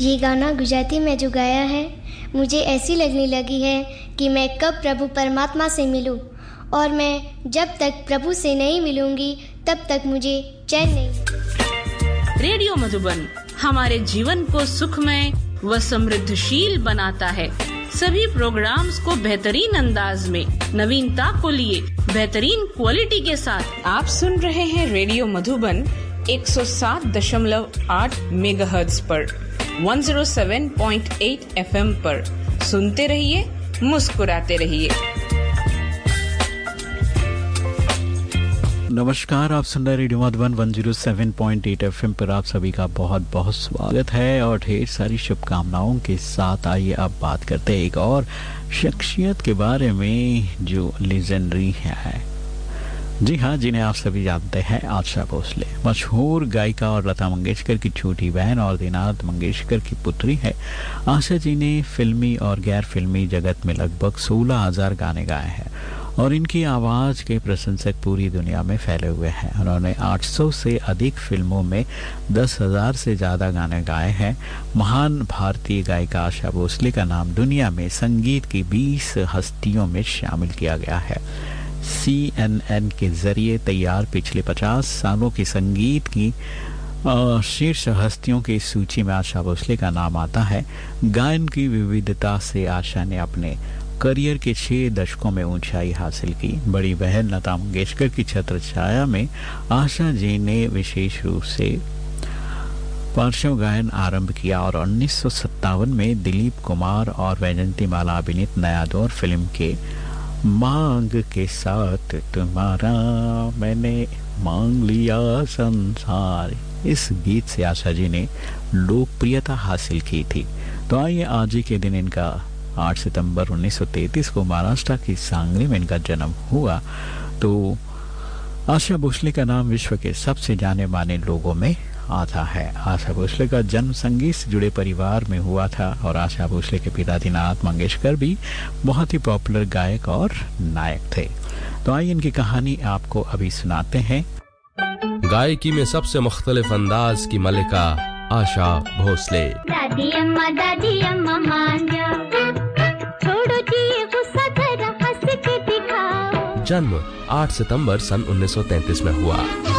ये गाना गुजराती में जो गाया है, मुझे ऐसी लगने लगी है कि मैं कब प्रभु परमात्मा से मिलूं, और मैं जब तक प्रभु से नहीं मिलूंगी तब तक मुझे चैन नहीं। रेडियो मधुबन हमारे जीवन को सुखमय व समृद्धशील बनाता है। सभी प्रोग्राम्स को बेहतरीन अंदाज में नवीनता को लिए बेहतरीन क्वालिटी के साथ आप सुन रहे हैं रेडियो मधुबन 107.8 मेगाहर्ट्ज पर 107.8 FM पर। सुनते रहिए, मुस्कुराते रहिए। नमस्कार, आप सुन रहे रेडियो मधुबन 107.8 FM पर आप सभी का बहुत बहुत स्वागत है और ढेर सारी शुभकामनाओं के साथ आइए अब बात करते हैं एक और शख्सियत के बारे में जो लेजेंडरी है। जी हाँ, जिन्हें आप सभी जानते हैं, आशा भोसले। मशहूर गायिका और लता मंगेशकर की छोटी बहन और दीनानाथ मंगेशकर की पुत्री है। आशा जी ने फिल्मी और गैर फिल्मी जगत में लगभग 16,000 गाने गाए हैं और इनकी आवाज़ के प्रशंसक पूरी दुनिया में फैले हुए हैं। उन्होंने 800 से अधिक फिल्मों में 10,000 से ज़्यादा गाने गाए हैं। महान भारतीय गायिका आशा भोसले का नाम दुनिया में संगीत की 20 हस्तियों में शामिल किया गया है। CNN के जरिए तैयार पिछले 50 सालों की संगीत की शीर्ष हस्तियों की सूची में आशा भोसले का नाम आता है। गायन की विविधता से आशा ने अपने करियर के 6 दशकों में ऊंचाई हासिल की। बड़ी बहन लता मंगेशकर की छत्रछाया में आशा जी ने विशेष रूप से पार्श्व गायन आरंभ किया और 1957 में दिलीप कुमार और वैजंती माला अभिनीत नया दौर फिल्म के मांग के साथ तुम्हारा मैंने मांग लिया संसार, इस गीत से आशा जी ने लोकप्रियता हासिल की थी। तो आइए, आज ही के दिन इनका 8 सितंबर 1933 को महाराष्ट्र की सांगली में इनका जन्म हुआ। तो आशा भोसले का नाम विश्व के सबसे जाने माने लोगों में आता है। आशा भोसले का जन्म संगीत से जुड़े परिवार में हुआ था और आशा भोसले के पिता दीनानाथ मंगेशकर भी बहुत ही पॉपुलर गायक और नायक थे। तो आइए इनकी कहानी आपको अभी सुनाते हैं। गायकी में सबसे मुख्तलिफ अंदाज की मलिका आशा भोसले। दादी अम्मा मान जाओ, छोड़ो जी ये गुस्सा, जरा हंस के दिखाओ। जन्म 8 सितंबर सन 1933 में हुआ।